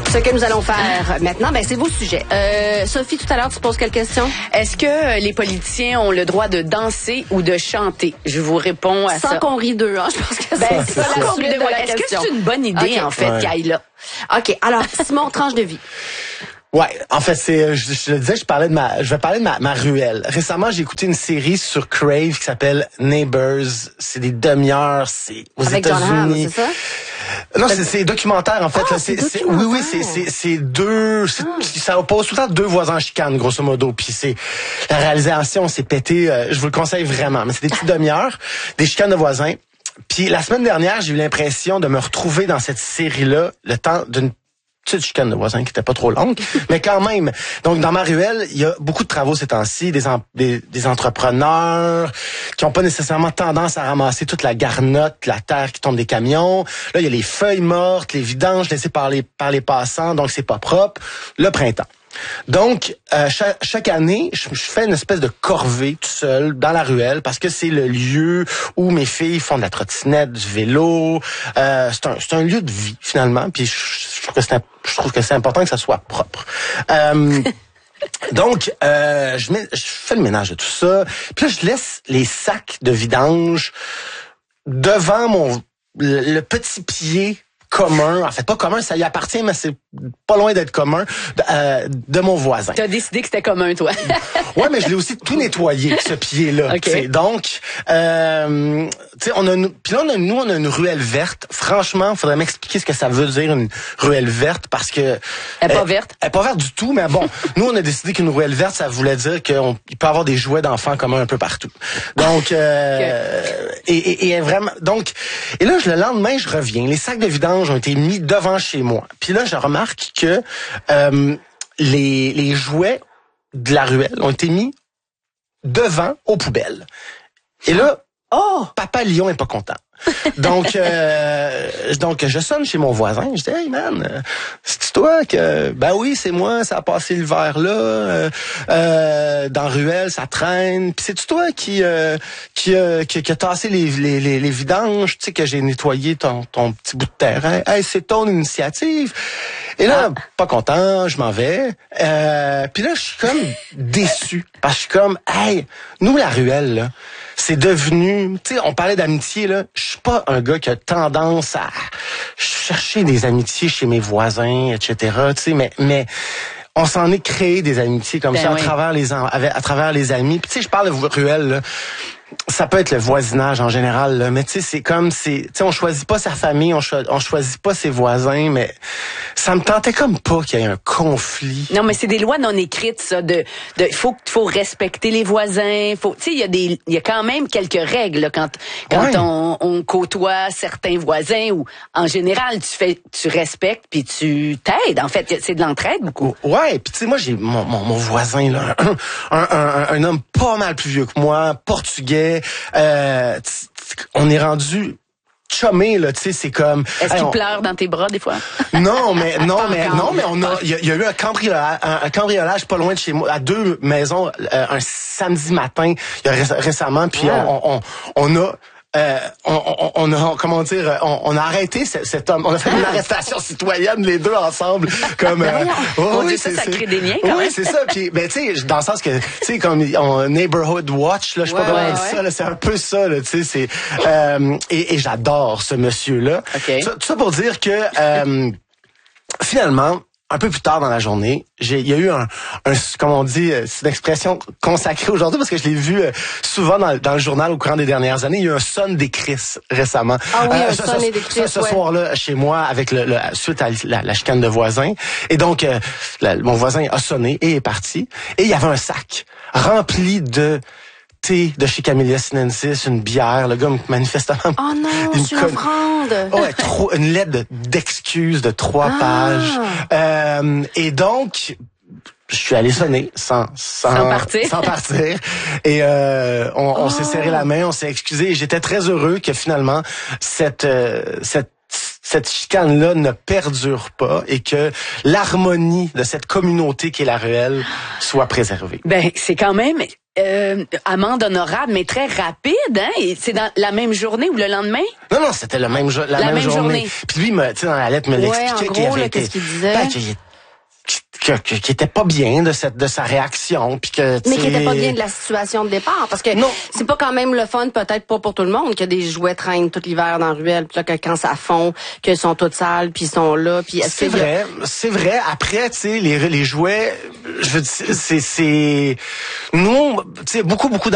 Ce que nous allons faire maintenant, c'est vos sujets. Sophie, tout à l'heure, tu poses quelle question? Est-ce que les politiciens ont le droit de danser ou de chanter? Je vous réponds à ça. Sans qu'on rit d'eux, hein, je pense que c'est la suite de la Est-ce que question. c'est une bonne idée, en fait, Kayla? OK, alors, Simon, tranche de vie. Ouais, en fait, je le disais, je vais parler de ma ruelle. Récemment, j'ai écouté une série sur Crave qui s'appelle Neighbors. C'est des demi-heures, c'est aux Avec John Hamm, États-Unis. c'est ça? Non, c'est documentaire, en fait. Ah, Là, oui, c'est deux, ça oppose tout le temps deux voisins en chicane, grosso modo. Puis la réalisation, c'est pété, je vous le conseille vraiment. Mais c'est des petites demi-heures, des chicanes de voisins. Puis la semaine dernière, j'ai eu l'impression de me retrouver dans cette série-là, le temps d'une petite chicane de voisins qui était pas trop longue, mais quand même. Donc, dans ma ruelle, il y a beaucoup de travaux ces temps-ci, des entrepreneurs qui ont pas nécessairement tendance à ramasser toute la garnotte, la terre qui tombe des camions. Là, il y a les feuilles mortes, les vidanges laissées par les passants, donc c'est pas propre. Le printemps. Donc, chaque année, je fais une espèce de corvée tout seul dans la ruelle parce que c'est le lieu où mes filles font de la trottinette, du vélo. C'est un lieu de vie, finalement. Puis je trouve que c'est important que ça soit propre. Donc, je fais le ménage de tout ça. Puis là, je laisse les sacs de vidange devant le petit pied commun, en fait pas commun, ça y appartient, mais c'est pas loin d'être commun, de mon voisin. T'as décidé que c'était commun, toi. Ouais, mais je l'ai aussi tout nettoyé, ce pied-là. Okay. Donc, tu sais, on a une ruelle verte. Franchement, il faudrait m'expliquer ce que ça veut dire une ruelle verte, parce que elle est pas verte. Elle est pas verte du tout, mais bon, nous on a décidé qu'une ruelle verte, ça voulait dire qu'il peut y avoir des jouets d'enfants communs un peu partout. Donc, okay. et vraiment, donc, et là le lendemain, je reviens. Les sacs de vidange ont été mis devant chez moi. Puis là, je remarque que les jouets de la ruelle ont été mis devant aux poubelles. Et là, Papa Lion est pas content. Donc, je sonne chez mon voisin. Je dis, hey man, c'est toi que... Ben oui, c'est moi, ça a passé l'hiver là. Dans la ruelle, ça traîne. Puis c'est toi qui a tassé les vidanges, tu sais, que j'ai nettoyé ton petit bout de terrain. Hey, c'est ton initiative. Et là, pas content, je m'en vais. Puis là, je suis comme déçu. Parce que je suis comme, hey, nous, la ruelle, là, c'est devenu... Tu sais, on parlait d'amitié, là. Je suis pas un gars qui a tendance à chercher des amitiés chez mes voisins, etc. Tu sais, mais on s'en est créé des amitiés comme ça, oui, à travers les amis. Puis tu sais, je parle de ruelle, là. Ça peut être le voisinage en général, là, mais tu sais, c'est comme, tu sais, on choisit pas sa famille, on choisit pas ses voisins, mais ça me tentait comme pas qu'il y ait un conflit. Non, mais c'est des lois non écrites, ça, faut respecter les voisins, tu sais, il y a quand même quelques règles, là, quand ouais, on côtoie certains voisins, ou en général, tu respectes puis tu t'aides, en fait, c'est de l'entraide beaucoup. Ouais, puis tu sais, moi, j'ai mon voisin, là, un homme pas mal plus vieux que moi, portugais. On est rendu chumé, là, tu sais, c'est comme... Est-ce qu'il pleure dans tes bras des fois? Non, mais il y a eu un cambriolage pas loin de chez moi, à 2 maisons, un samedi matin, il y a récemment, puis on a arrêté cet homme. On a fait une arrestation citoyenne, les deux ensemble, comme. Ça crée des liens, quand même. Oui, c'est ça. Puis, ben, tu sais, dans le sens que, tu sais, comme neighborhood watch, là, je sais pas comment on dit ça, là, c'est un peu ça, là, tu sais, c'est. Et j'adore ce monsieur-là. Okay. Tout ça pour dire que finalement. Un peu plus tard dans la journée, il y a eu un comme on dit, c'est une expression consacrée aujourd'hui parce que je l'ai vu souvent dans le journal au courant des dernières années. Il y a eu un Sunday Chris récemment. Ah oui, un Sunday Chris, ce soir-là, chez moi, avec suite à la chicane de voisins. Et donc, mon voisin a sonné et est parti. Et il y avait un sac rempli de thé de chez Camellia Sinensis, une bière, le gars manifestement... Oh non, c'est une offrande! Ouais, une lettre d'excuses de 3 pages. Et donc, je suis allé sonner sans partir. Et on s'est serré la main, on s'est excusé. Et j'étais très heureux que finalement, cette cette chicane-là ne perdure pas et que l'harmonie de cette communauté qui est la ruelle soit préservée. Ben, c'est quand même amende honorable, mais très rapide, hein? Et c'est dans la même journée ou le lendemain? Non, c'était la même journée. Puis lui, tu sais, dans la lettre, me l'expliquait qu'il avait été... qu'est-ce qu'il disait? Qui était pas bien de sa réaction, puis que mais qui était pas bien de la situation de départ, parce que c'est pas quand même le fun, peut-être pas pour tout le monde, que des jouets traînent tout l'hiver dans la ruelle, puis là que quand ça fond, qu'ils sont toutes sales, puis ils sont là, puis c'est vrai. Après, tu sais, les jouets, je veux dire, c'est nous, tu sais, beaucoup